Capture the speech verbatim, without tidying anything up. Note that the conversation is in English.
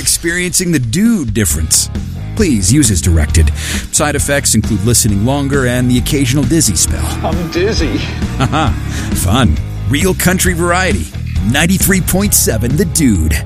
experiencing the dude difference. Please use as directed. Side effects include listening longer and the occasional dizzy spell. I'm dizzy. Haha, fun. Real country variety. ninety-three point seven The Dude.